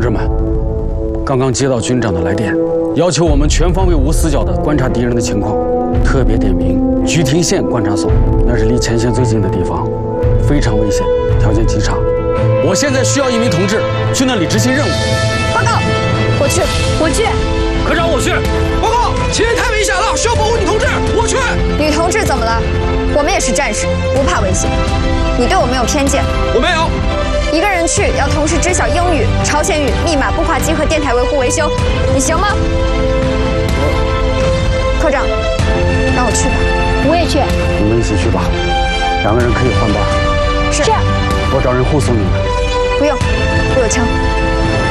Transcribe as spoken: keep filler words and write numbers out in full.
志们，刚刚接到军长的来电，要求我们全方位无死角地观察敌人的情况，特别点名菊亭县观察所，那是离前线最近的地方，非常危险，条件极差。我现在需要一名同志去那里执行任务。 报告，我去，我去。 科长，我去。报告，前面太危险了，需要保护女同志，我去。 女同志怎么了？我们也是战士，不怕危险。你对我们有偏见？ 我没有。 一个人去要同时知晓英语、朝鲜语、密码、步话机和电台维护维修，你行吗？科长，让我去吧。 我也去。 你们一起去吧，两个人可以换班。 是。 我找人护送你们。 不用，我有枪。